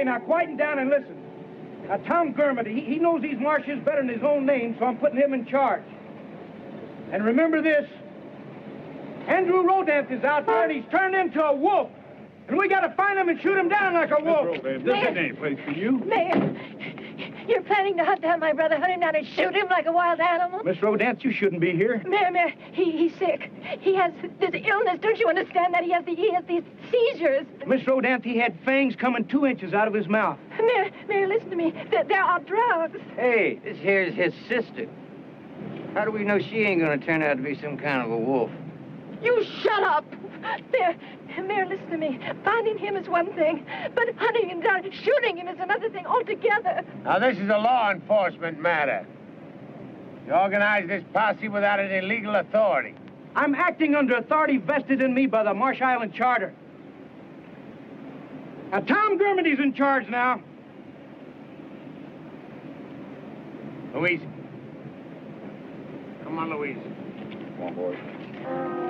now quieten down and listen. Now, Tom Gurmity, he knows these marshes better than his own name, so I'm putting him in charge. And remember this, Andrew Rodent is out there, and he's turned into a wolf. And we got to find him and shoot him down like a wolf. Rodent, this is any place for you. Mayor, you're planning to hunt down my brother, hunt him down and shoot him like a wild animal? Miss Rodent, you shouldn't be here. Mayor, he's sick. He has this illness. Don't you understand that? He has these seizures. Miss Rodent, he had fangs coming 2 inches out of his mouth. Mayor, listen to me. There are drugs. Hey, this here's his sister. How do we know she ain't gonna turn out to be some kind of a wolf? You shut up! Mayor, listen to me. Finding him is one thing, but hunting him down, shooting him is another thing altogether. Now, this is a law enforcement matter. You organize this posse without any legal authority. I'm acting under authority vested in me by the Marsh Island Charter. Now, Tom Gurmity's in charge now. Louise. Come on, Louise. Come on, boys.